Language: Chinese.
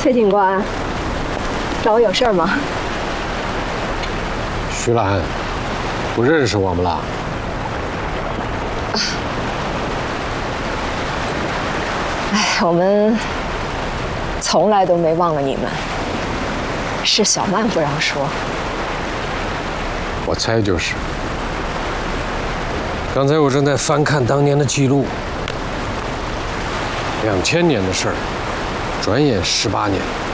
崔警官，找我有事吗？ 徐兰，不认识我们了？ 哎，我们从来都没忘了你们，是小曼不让说。 我猜就是。刚才我正在翻看当年的记录，2000年的事儿，转眼18年。